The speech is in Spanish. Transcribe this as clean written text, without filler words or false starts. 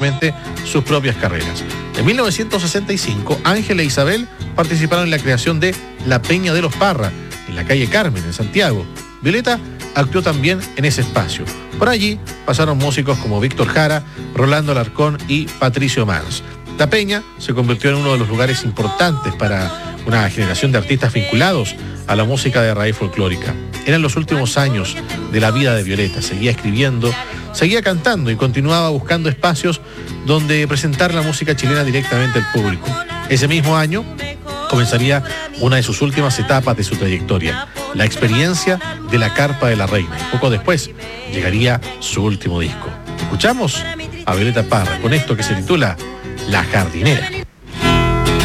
posteriormente sus propias carreras. En 1965, Ángela e Isabel participaron en la creación de La Peña de los Parra, en la calle Carmen, en Santiago. Violeta actuó también en ese espacio. Por allí pasaron músicos como Víctor Jara, Rolando Alarcón y Patricio Mans. La Peña se convirtió en uno de los lugares importantes para una generación de artistas vinculados a la música de raíz folclórica. Eran los últimos años de la vida de Violeta. Seguía escribiendo, seguía cantando y continuaba buscando espacios donde presentar la música chilena directamente al público. Ese mismo año comenzaría una de sus últimas etapas de su trayectoria, la experiencia de la Carpa de la Reina. Y poco después llegaría su último disco. Escuchamos a Violeta Parra con esto que se titula La Jardinera.